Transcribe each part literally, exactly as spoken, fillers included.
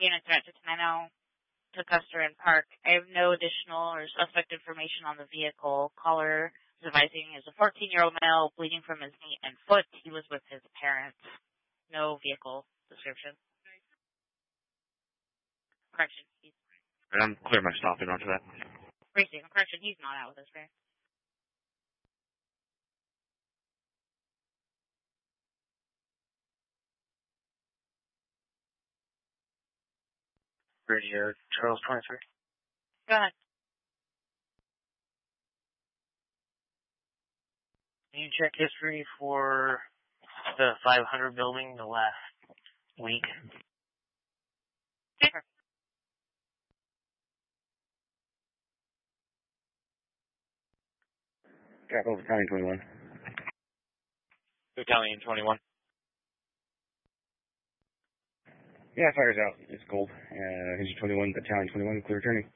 unit threat to Tenino to Custer and Park. I have no additional or suspect information on the vehicle. Caller is advising is a fourteen-year-old male bleeding from his knee and foot. He was with his parents. No vehicle description. Correction. He's I'm clear my stopping onto that. racing. Correction, he's not out with his parents. Radio Charles twenty-three. Go ahead. Can you check history for the five hundred building the last week? Sure. Capital Battalion twenty-one. Battalion twenty-one. Yeah, fire's out. It's cold. Uh, Engine twenty-one, Battalion twenty-one, clear returning.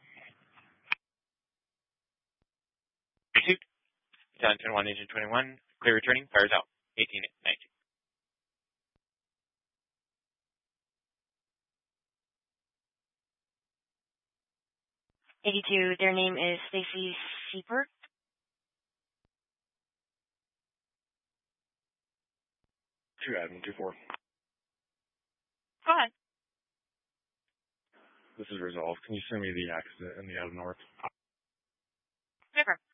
Pursuit. Battalion twenty-one, Engine twenty-one, clear returning, fire's out. eighteen nineteen. eighty-two, their name is Stacy Siepert. Two Adam, two four. Go ahead. This is resolved. Can you send me the accident in the Adam North? Sure.